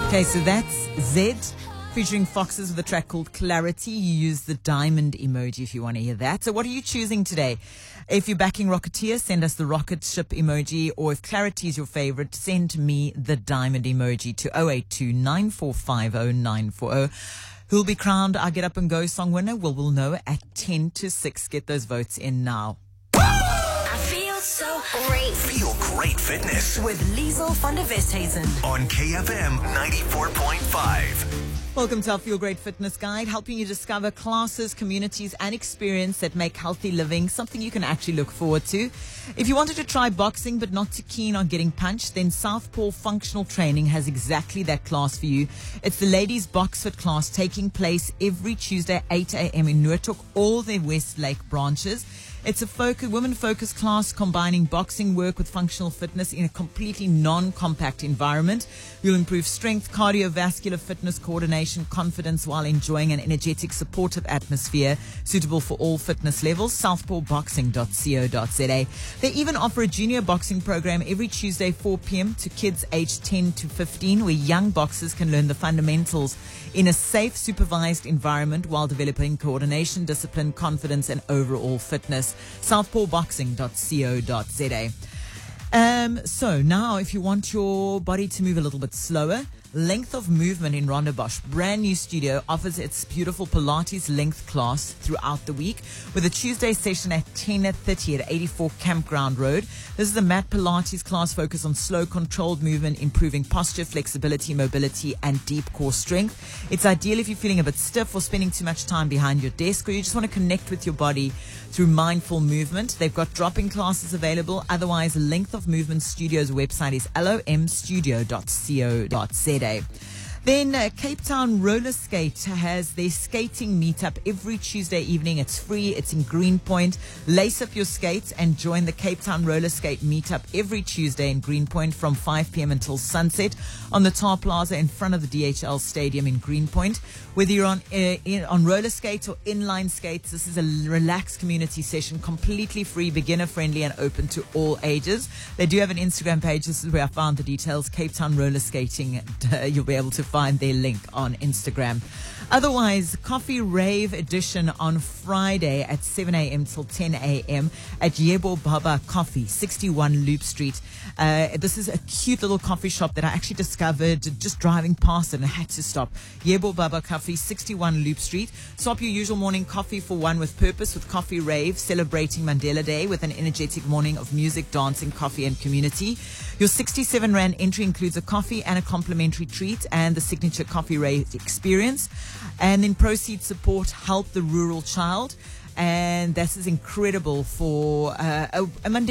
Okay, so that's Zed featuring Foxes with a track called Clarity. You use the diamond emoji if you want to hear that. So what are you choosing today? If you're backing Rocketeer, send us the rocket ship emoji, or if Clarity is your favorite, send me the diamond emoji to 082 9450 940. Who'll be crowned our Get Up and Go song winner? Well, we'll know at 10 to 6. Get those votes in now. I feel so great. Feel great fitness With Liesel van der Westhuizen. on KFM 94.5. Welcome to our Feel Great Fitness Guide, helping you discover classes, communities, and experience that make healthy living something you can actually look forward to. If you wanted to try boxing but not too keen on getting punched, then Southpaw Functional Training has exactly that class for you. It's the ladies' box fit class taking place every Tuesday, 8 a.m. in Noordhoek, all their Westlake branches. It's a women-focused class combining boxing work with functional fitness in a completely non-compact environment. You'll improve strength, cardiovascular fitness, coordination, confidence while enjoying an energetic, supportive atmosphere suitable for all fitness levels. southpawboxing.co.za. They even offer a junior boxing program every Tuesday, 4 p.m. to kids aged 10 to 15, where young boxers can learn the fundamentals in a safe, supervised environment while developing coordination, discipline, confidence, and overall fitness. southpawboxing.co.za. So now if you want your body to move a little bit slower, Length of Movement in Rondebosch, brand new studio, offers its beautiful Pilates length class throughout the week with a Tuesday session at 10:30 at 84 Campground Road. This is a mat Pilates class focused on slow, controlled movement, improving posture, flexibility, mobility, and deep core strength. It's ideal if you're feeling a bit stiff or spending too much time behind your desk, or you just want to connect with your body through mindful movement. They've got drop-in classes available. Otherwise, Length of Movement Studio's website is lomstudio.co.za. Then Cape Town Roller Skate has their skating meetup every Tuesday evening. It's free. It's in Greenpoint. Lace up your skates and join the Cape Town Roller Skate meetup every Tuesday in Greenpoint from 5 p.m. until sunset on the Tar Plaza in front of the DHL Stadium in Greenpoint. Whether you're on roller skates or inline skates, this is a relaxed community session, completely free, beginner friendly, and open to all ages. They do have an Instagram page. This is where I found the details. Cape Town Roller Skating. You'll be able to find their link on Instagram. Otherwise, Coffee Rave edition on Friday at 7 a.m. till 10 a.m. at Yebo Baba Coffee, 61 Loop Street. This is a cute little coffee shop that I actually discovered just driving past it and I had to stop. Yebo Baba Coffee, 61 Loop Street. Swap your usual morning coffee for one with purpose with Coffee Rave, celebrating Mandela Day with an energetic morning of music, dancing, coffee, and community. Your 67 Rand entry includes a coffee and a complimentary treat and the signature Coffee Rave experience. And then proceeds support Help the Rural Child. And this is incredible for a Monday.